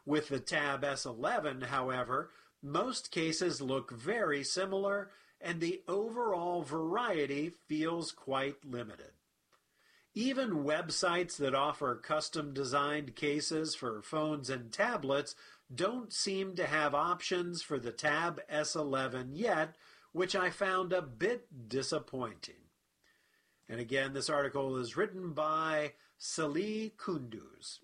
With the Tab S11, however, most cases look very similar, and the overall variety feels quite limited. Even websites that offer custom-designed cases for phones and tablets don't seem to have options for the Tab S11 yet, which I found a bit disappointing. And again, this article is written by Salih Kunduz.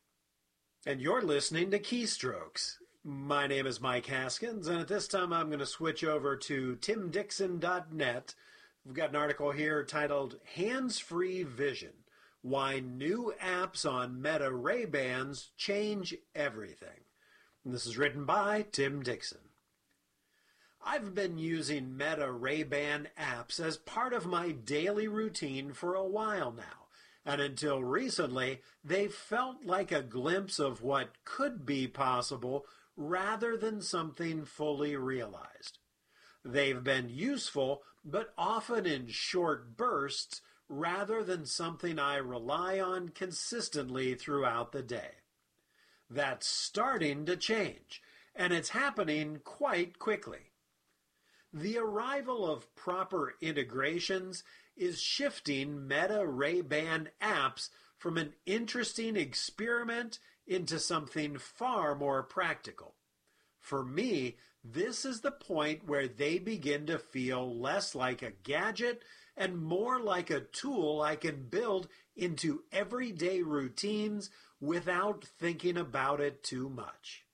And you're listening to Keystrokes. My name is Mike Haskins, and at this time I'm going to switch over to timdixon.net. We've got an article here titled Hands-Free Vision, Why New Apps on Meta Ray-Bans Change Everything. And this is written by Tim Dixon. I've been using Meta Ray-Ban apps as part of my daily routine for a while now, and until recently, they felt like a glimpse of what could be possible rather than something fully realized. They've been useful, but often in short bursts rather than something I rely on consistently throughout the day. That's starting to change, and it's happening quite quickly. The arrival of proper integrations is shifting Meta Ray-Ban apps from an interesting experiment into something far more practical. For me, this is the point where they begin to feel less like a gadget and more like a tool I can build into everyday routines without thinking about it too much.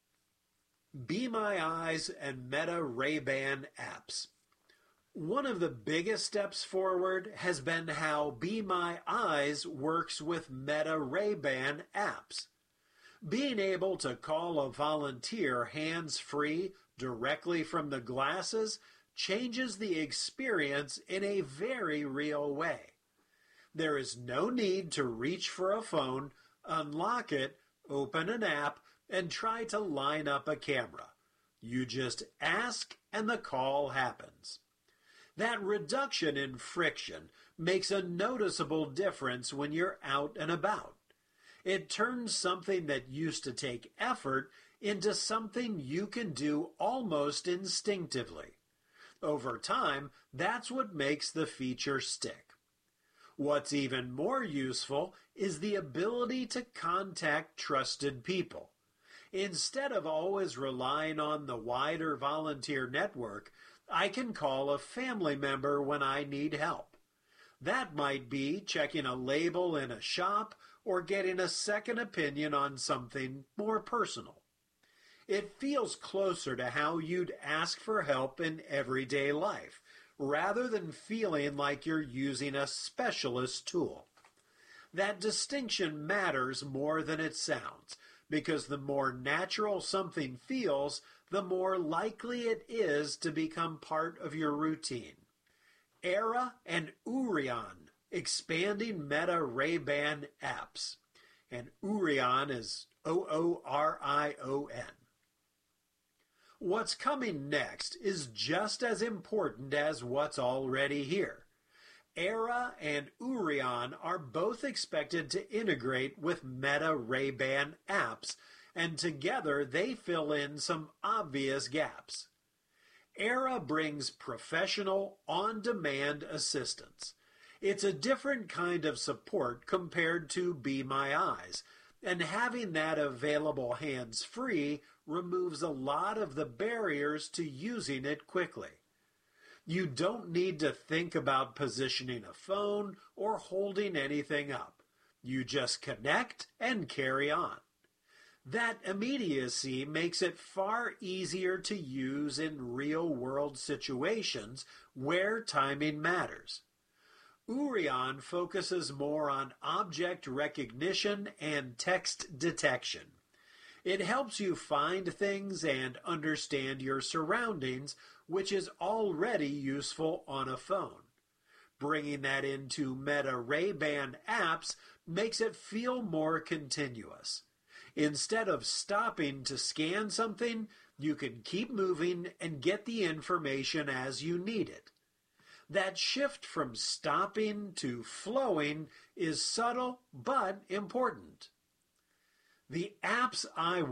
Be My Eyes and Meta Ray-Ban apps. One of the biggest steps forward has been how Be My Eyes works with Meta Ray-Ban apps. Being able to call a volunteer hands-free directly from the glasses changes the experience in a very real way. There is no need to reach for a phone, unlock it, open an app, and try to line up a camera. You just ask and the call happens. That reduction in friction makes a noticeable difference when you're out and about. It turns something that used to take effort into something you can do almost instinctively. Over time, that's what makes the feature stick. What's even more useful is the ability to contact trusted people. Instead of always relying on the wider volunteer network, I can call a family member when I need help. That might be checking a label in a shop or getting a second opinion on something more personal. It feels closer to how you'd ask for help in everyday life, rather than feeling like you're using a specialist tool. That distinction matters more than it sounds, because the more natural something feels, the more likely it is to become part of your routine. Era and Ourion, expanding Meta Ray-Ban apps. And Ourion is Oorion. What's coming next is just as important as what's already here. Era and Ourion are both expected to integrate with Meta Ray-Ban apps, and together they fill in some obvious gaps. Era brings professional, on-demand assistance. It's a different kind of support compared to Be My Eyes, and having that available hands-free removes a lot of the barriers to using it quickly. You don't need to think about positioning a phone or holding anything up. You just connect and carry on. That immediacy makes it far easier to use in real-world situations where timing matters. Ourion focuses more on object recognition and text detection. It helps you find things and understand your surroundings, which is already useful on a phone. Bringing that into Meta Ray-Ban apps makes it feel more continuous. Instead of stopping to scan something, you can keep moving and get the information as you need it. That shift from stopping to flowing is subtle but important. The apps I